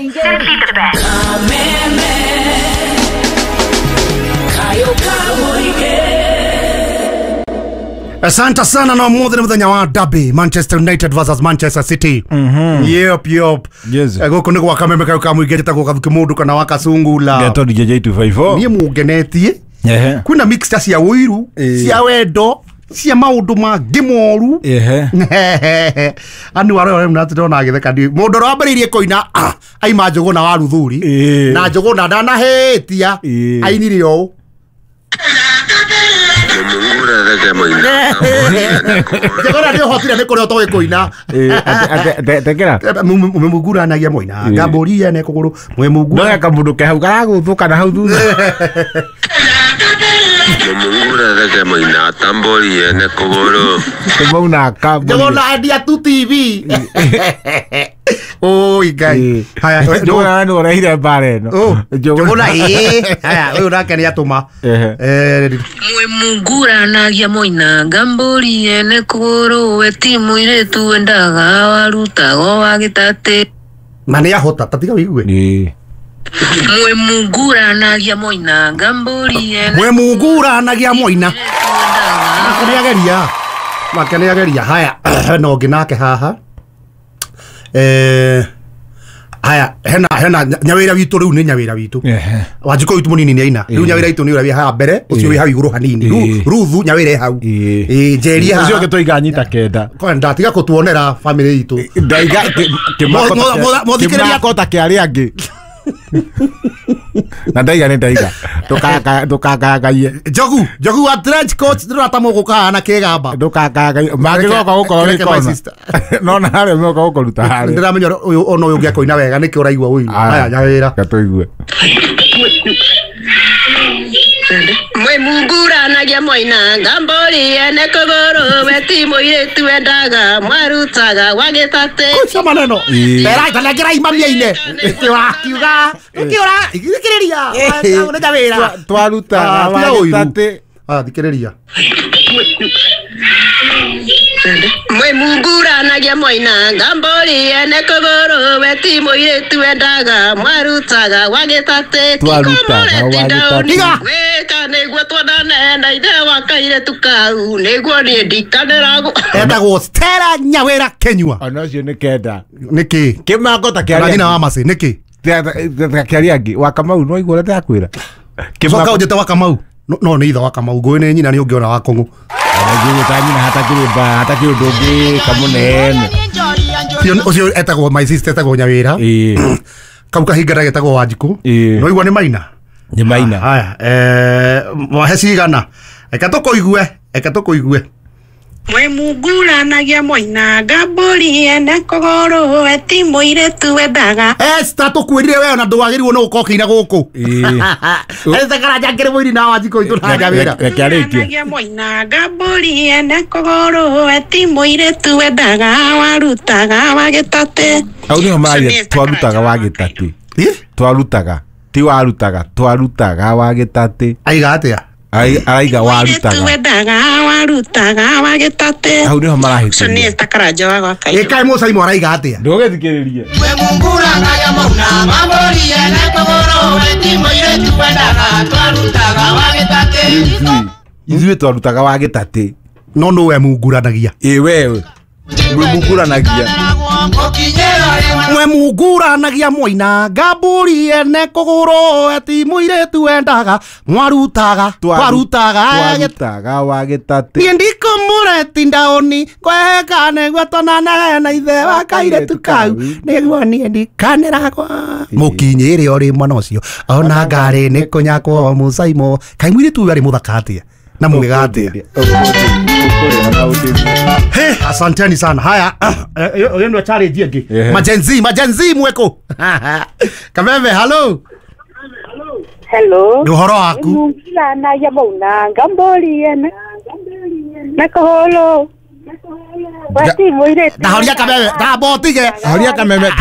Asante sana na muthenya muthenya wa derby Manchester United versus Manchester City. Yep. Yes. Goko ni gwa kameme ka muigete ta gwa kimundu kana wakasungula. Geto DJ254. Ni mugenetie. Kuna mixture cia uiru, cia wendo, cia maundu mangi moru. Anu waro na tondona agitheka ndi. Mundu rwambiririe koina aima njogo na waruthuri. Na njogo na ndana hetia. Ainire o. Jagora ndio hotira ne kore otowe koina tekera mumugura anagia moina ngambori ene kuguru mwemugura ndoya kamundu ke hau garaguthuka na hau thutha mumugura thake moina tambori ene kuguru tumauna kaburi jagora ndia tu TV oi gai haya jogora no rahira bare no jogora haya uyu nake ni atuma mwemugura anagia moina ngambori ene kuguru we timu ile tuendaga warutago wagitate mane ahota tatiga wigue mwemugura anagia moina ngambori ene mwemugura anagia moina makaniageria haya no nginake haha haya hena nyawira witu riu ni nyawira witu wajiko witu munini ni aina riu nyawira witu ni urabi ha mbere ucio wi hau iguru hanini ruthu nyawira hau njeri ha ucio gitoiga nyita kenda kwenda tiga kutuonera family yitu ndaiga kimako kota kiari angi na ndaiga ni ndaiga ndukagaye jogu wa trench coat ndirata muguka na kigamba ndukagaye magigoka gukorwo ni kona no na hare mugoka gukoruta hare ndiramenya uyu ono uyu ngiakoina wega niki uraigua uyu haya nyawira gatoigue mwemugura anagia moina ngambori ene kuguru we timu ile tuendaga mwarutaga wagitate kucha maneno era tanagera imamia ine kiura igiriria unenda wira twarutaga wagitate thikiriria mwemugura anagia moina ngambori ene kuguru we timu ile tuendaga mwarutaga wagitate twarutaga wagitate weka negwa twadana na ide wakaire tukau negwa ni ndikanerago etagwo Stella Nyawira Kenyua onocio ni kenda niki kimako ta kiari na wamase niki kiari angi wakamau no igura ta kwira kimako ujeta wakamau no ni itha wakamau ngwe ni nyina ni ungiona wakongo Ngiye tanyina hata kiri ndungi kamunene ucio etagwo my sister etagwo Nyawira kau kahingara getagwo Wanjiku no igwa ni maina haya mahecigana eka tukuigue mwemugura anagia moina ngambori ene kuguru we timu ile tuendaga tukwirire we na ndwagirwo no ukokiina guku karaja ngire mwiri na Wanjiku itu na Nyawira anagia moina ngambori ene kuguru we timu ile tuendaga warutaga wagitate au ni mari twarutaga wagitate twarutaga ti warutaga wagitate aiga atia aiga warutaga wagitate au ni marahite ni takaraja wago kai mo sai mo araiga atia ndugethikiririe mwemugura anagia moina ngambori ene kuguru we timu ile tuendaga warutaga wagitate ithuĩ twarutaga wagitate no we munguranagia wewe mwemuguranagia mwemunguranagia moina ngamburi ene kuguru timu ile tuendaga mwarutaga wagitate nie ndikumureti ndaoni kwega negwa tonana na ithe wakaire tukau negwa nie ndikaniragwa mukinyire ori mwana ucio ona ngari ni kunyakwo musaimo kai mwire tu ari muthakatia na mugigate asanteni sana haya yo ndo challenge yake majenzi mweko kameme hello uhoro waku na ya bona ngambori ene na koholo wati mwire horia kameme botige horia kameme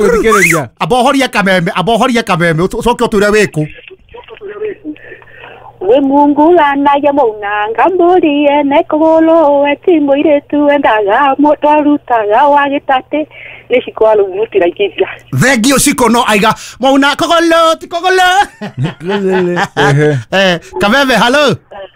ngagwithikiriria abohoria kameme soke oture wiku we Mungu lanagia mauna ngamburi ene kogolo eti moire tu endaga moto arutaga wagitate nicikwalo mutira ikithia thengio ciko no aiga mauna kogolo ti kogolo Kameme halo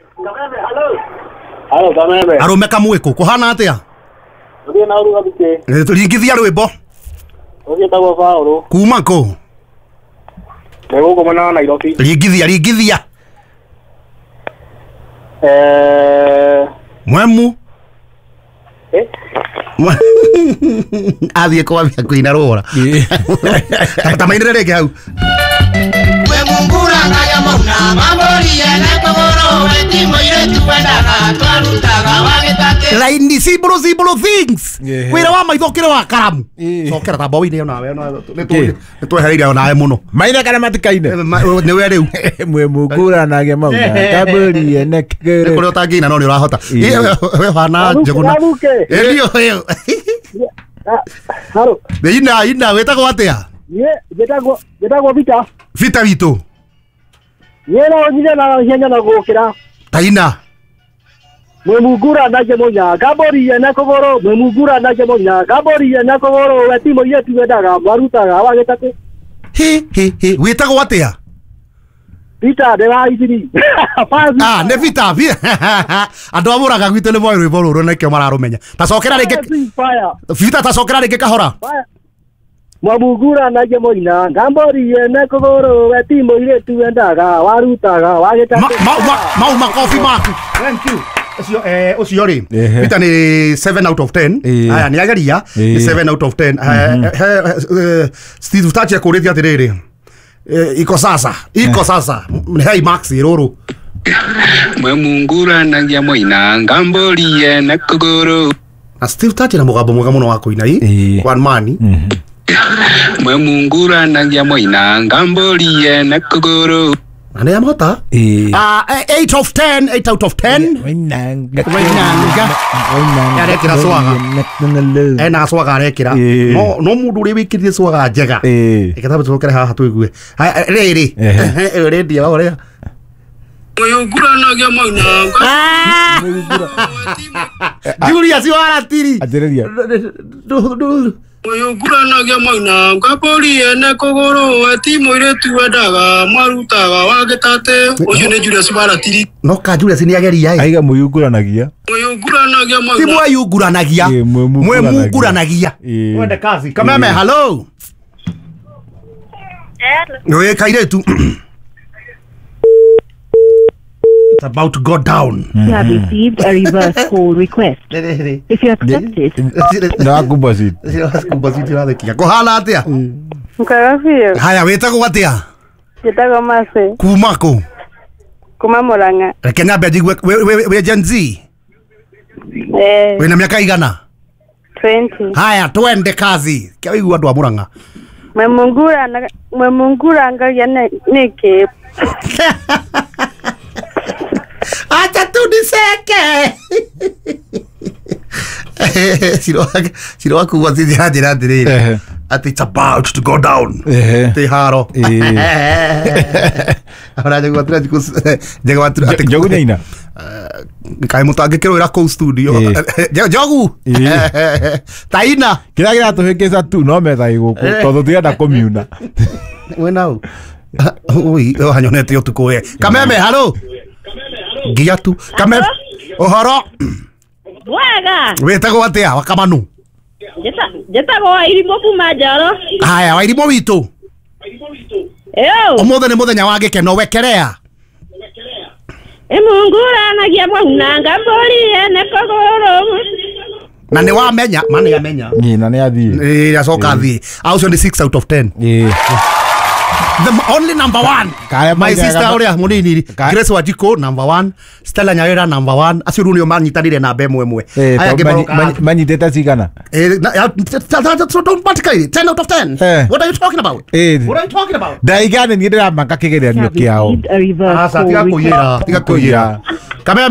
Kameme arume kamwiko kuhana atia Uthi na uruga bike turingithia rwimbo Uthi tawo Paulo kuma ko Nego mana Nairobi ringithia mwemu athie kwambia kuina rora tamainire reke hau we mungura ngaya mauna mamborie na kogoro eti moire tuendaga twarutaga wagitate laini sibro things wira wa maithokire wa karamu cokera tambo-ini nawe nitwehereire nawe muno maina kana matikaine ni we riu mwe mungura ngaya mauna mamborie na kogoro kuri utangina no ni urahota we hana njuguna ndio Halo ina wetagwo atia getagwo vita witå yena onyire na hienya na gukira taina mwemugura naje monya gabori na kogoro mwemugura naje monya gabori na kogoro wetimo yetu wendaga marutaga wagetate wetagwo atia Vita de la izini ne vita andå amå gwitå nä moä rwä mbo rå rå na kä o mararå tacokera rä vita tacokera rä ngä kahora mwamugura naje moina ngambori na kogoro wetimo iretu wendaga warutaga wagetate mau makobi maku å cio rä vita nä 7 out of 10 aya nä ageria 7 out of 10 Steve Tachia kå rä thia atä rä rä iko sasa hei maxi ruru mwe mungura nagia moina ngamborie na kogoro na Steve Tati na mugambo mwega muno wa kuina one man mwe mungura nagia moina ngamborie na kogoro na nä amota 8 of 10 8 out of 10 wainanga yarekira swaga ena swaga arekira no mundu uri wikirire swaga njega ikatabu tukere haha tuigue riri riri wa uria muyungura nagia moina Julia si wala tiri atereria muyungura nagia moina ngapori ene kogoro eti moire tu wendaga marutaga wagetate ucio ni Julia si wala tiri no ka Julia si ni ageria aiga muyunguranagia muyunguranagia moina si mwayunguranagia mwemunguranagia wende kazi Kameme hello we kairetu it's about to go down. You have received a reverse call request. If you accept it, na kumbasi tirathekia kuhana atia mkarafio haya wetagwo atia getagwo Mase kuma ku kuma Murang'a reke nyambe njigwe we Gen Z wina miaka igana 20 haya twende kazi kia wigua andu a Murang'a mwemungura ngagia niki acha tu niseke siro wakuwa njira atiriri ati it's about to go down ti haro ahora njegwa ati jogu nina kai mutangikirwo ira ku studio jogu taina kira gira tuhikisa tu no metha iguku tondu tienda komiuna wena ui hanyonete utuku we Kameme halo ngia tu Kameme ohoro Bwega. wetagwo atia wakamanu Jetagwo Wairimo kuma Njoro. haya Wairimo witu omothe nĩ mũthenya wa gĩkeno wekerea Munguranagia mauna ngambori ene kogoro na nĩ wamenya ma nĩ amenya na nĩ athii acoka athii aucio nĩ 6 out of 10 the only number 1 my sister uria munini Grace Wajiko number 1 Stella Nyawira number 1 acio rũnio manyitanire namba ĩmwe manyitete cigana don't particularly 10 out of 10 what are you talking about what are you talking about ndaigane ni ndiramaka kigeranio kiao tiga kũiyĩra Kameme